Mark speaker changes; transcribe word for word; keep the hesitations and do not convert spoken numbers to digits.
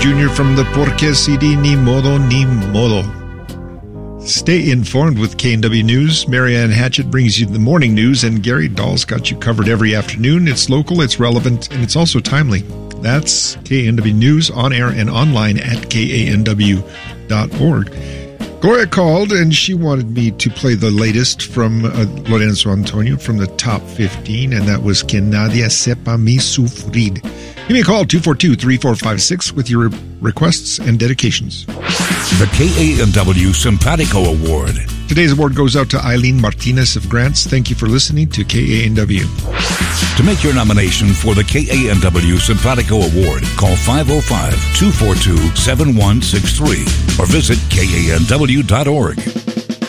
Speaker 1: Junior from the Porque C D, Ni Modo, Ni Modo. Stay informed with K N W News. Marianne Hatchett brings you the morning news, and Gary Dahl's got you covered every afternoon. It's local, it's relevant, and it's also timely. That's K N W News on air and online at K A N W dot org. Gloria called, and she wanted me to play the latest from uh, Lorenzo Antonio from the top fifteen, and that was Que Nadie Sepa Mi Sufrir. Give me a call, two four two, three four five six, with your requests and dedications.
Speaker 2: The K A N W Simpatico Award.
Speaker 1: Today's award goes out to Eileen Martinez of Grants. Thank you for listening to K A N W.
Speaker 2: To make your nomination for the K A N W Simpatico Award, call five oh five, two four two, seven one six three or visit K A N W dot org.